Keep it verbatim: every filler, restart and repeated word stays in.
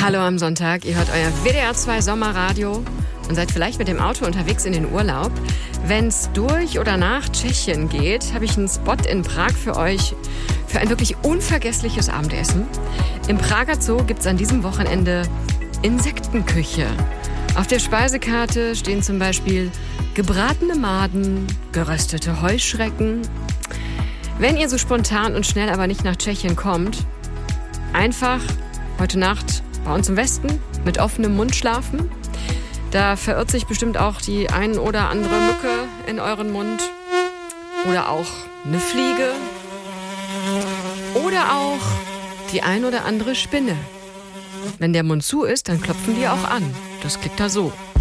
Hallo am Sonntag, ihr hört euer W D R zwei Sommerradio und seid vielleicht mit dem Auto unterwegs in den Urlaub. Wenn es durch oder nach Tschechien geht, habe ich einen Spot in Prag für euch für ein wirklich unvergessliches Abendessen. Im Prager Zoo gibt es an diesem Wochenende Insektenküche. Auf der Speisekarte stehen zum Beispiel gebratene Maden, geröstete Heuschrecken. Wenn ihr so spontan und schnell aber nicht nach Tschechien kommt, einfach heute Nacht bei uns im Westen mit offenem Mund schlafen. Da verirrt sich bestimmt auch die ein oder andere Mücke in euren Mund. Oder auch eine Fliege. Oder auch die ein oder andere Spinne. Wenn der Mund zu ist, dann klopfen die auch an. Das klingt da so.